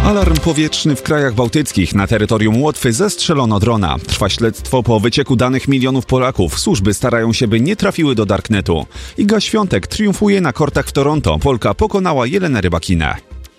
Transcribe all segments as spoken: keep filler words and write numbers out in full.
Alarm powietrzny w krajach bałtyckich. Na terytorium Łotwy zestrzelono drona. Trwa śledztwo po wycieku danych milionów Polaków. Służby starają się, by nie trafiły do darknetu. Iga Świątek triumfuje na kortach w Toronto. Polka pokonała Jelenę Rybakinę.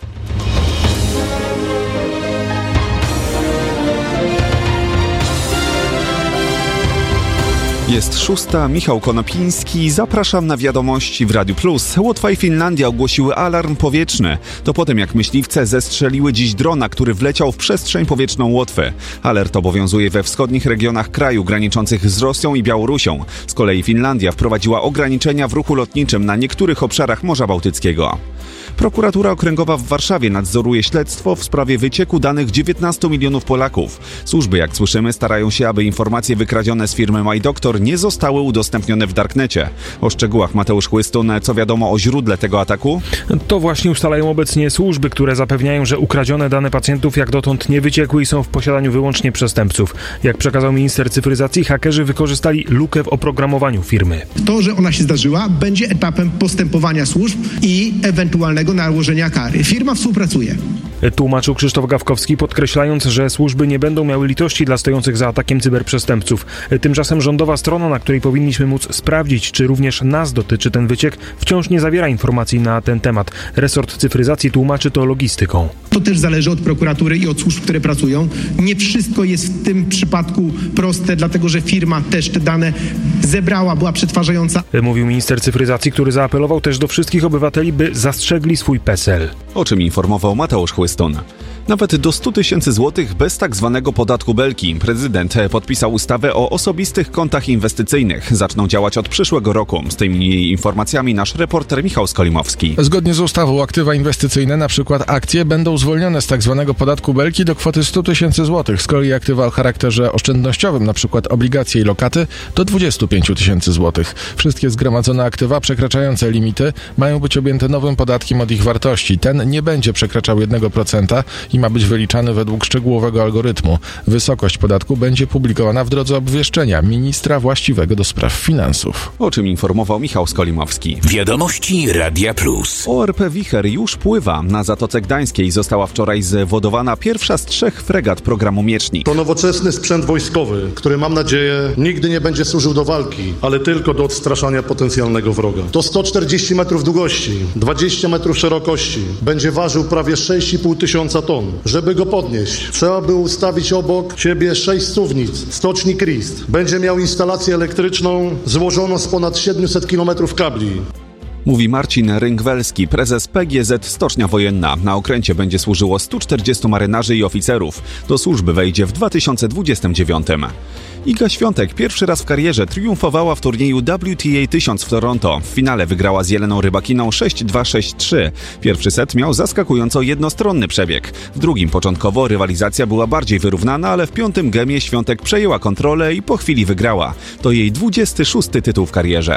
Jest szósta, Michał Konopiński. Zapraszam na wiadomości w Radiu Plus. Łotwa i Finlandia ogłosiły alarm powietrzny. To po tym, jak myśliwce zestrzeliły dziś drona, który wleciał w przestrzeń powietrzną Łotwy. Alert obowiązuje we wschodnich regionach kraju graniczących z Rosją i Białorusią. Z kolei Finlandia wprowadziła ograniczenia w ruchu lotniczym na niektórych obszarach Morza Bałtyckiego. Prokuratura Okręgowa w Warszawie nadzoruje śledztwo w sprawie wycieku danych dziewiętnastu milionów Polaków. Służby, jak słyszymy, starają się, aby informacje wykradzione z firmy MyDoctor nie zostały udostępnione w darknecie. O szczegółach Mateusz Chłystun. Co wiadomo o źródle tego ataku? To właśnie ustalają obecnie służby, które zapewniają, że ukradzione dane pacjentów jak dotąd nie wyciekły i są w posiadaniu wyłącznie przestępców. Jak przekazał minister cyfryzacji, hakerzy wykorzystali lukę w oprogramowaniu firmy. To, że ona się zdarzyła, będzie etapem postępowania służb i ewentualnego nałożenia kary. Firma współpracuje. Tłumaczył Krzysztof Gawkowski, podkreślając, że służby nie będą miały litości dla stojących za atakiem cyberprzestępców. Tymczasem rządowa strona, na której powinniśmy móc sprawdzić, czy również nas dotyczy ten wyciek, wciąż nie zawiera informacji na ten temat. Resort cyfryzacji tłumaczy to logistyką. To też zależy od prokuratury i od służb, które pracują. Nie wszystko jest w tym przypadku proste, dlatego że firma też te dane zebrała, była przetwarzająca. Mówił minister cyfryzacji, który zaapelował też do wszystkich obywateli, by zastrzegli swój PESEL. O czym informował Mateusz Chłystun. Nawet do stu tysięcy złotych bez tak zwanego podatku belki. Prezydent podpisał ustawę o osobistych kontach inwestycyjnych. Zaczną działać od przyszłego roku. Z tymi informacjami nasz reporter Michał Skolimowski. Zgodnie z ustawą aktywa inwestycyjne, na przykład akcje, będą zwolnione z tak zwanego podatku belki do kwoty stu tysięcy złotych. Z kolei aktywa o charakterze oszczędnościowym, na przykład obligacje i lokaty, do dwudziestu pięciu tysięcy złotych. Wszystkie zgromadzone aktywa przekraczające limity mają być objęte nowym podatkiem od ich wartości. Ten nie będzie przekraczał jednego procenta i ma być wyliczany według szczegółowego algorytmu. Wysokość podatku będzie publikowana w drodze obwieszczenia ministra właściwego do spraw finansów. O czym informował Michał Skolimowski. Wiadomości Radia Plus. O R P Wicher już pływa. Na Zatoce Gdańskiej została wczoraj zwodowana pierwsza z trzech fregat programu Miecznik. To nowoczesny sprzęt wojskowy, który, mam nadzieję, nigdy nie będzie służył do walki, ale tylko do odstraszania potencjalnego wroga. To sto czterdzieści metrów długości, dwadzieścia metrów szerokości. Będzie ważył prawie sześć i pół tysiąca ton. Żeby go podnieść, trzeba by ustawić obok siebie sześć suwnic, stoczni Christ. Będzie miał instalację elektryczną złożoną z ponad siedmiuset kilometrów kabli. Mówi Marcin Rynkwelski, prezes P G Z Stocznia Wojenna. Na okręcie będzie służyło stu czterdziestu marynarzy i oficerów. Do służby wejdzie w dwa tysiące dwudziestym dziewiątym. Iga Świątek pierwszy raz w karierze triumfowała w turnieju W T A tysiąc w Toronto. W finale wygrała z Jeleną Rybakiną sześć dwa sześć trzy. Pierwszy set miał zaskakująco jednostronny przebieg. W drugim początkowo rywalizacja była bardziej wyrównana, ale w piątym gemie Świątek przejęła kontrolę i po chwili wygrała. To jej dwudziesty szósty tytuł w karierze.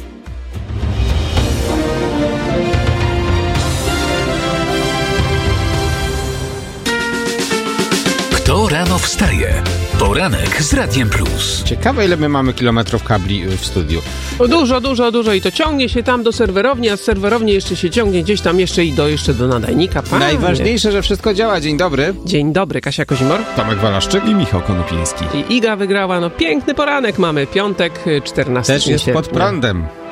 Kto rano wstaje? Poranek z Radiem Plus. Ciekawe, ile my mamy kilometrów kabli w studiu. O, dużo, dużo, dużo i to ciągnie się tam do serwerowni, a z serwerowni jeszcze się ciągnie gdzieś tam jeszcze i do, jeszcze do nadajnika. Panie. Najważniejsze, że wszystko działa. Dzień dobry. Dzień dobry, Kasia Kozimor. Tomek Walaszczyk i Michał Konopiński. I Iga wygrała, no piękny poranek mamy, piątek, czternastego Też jest pod prądem.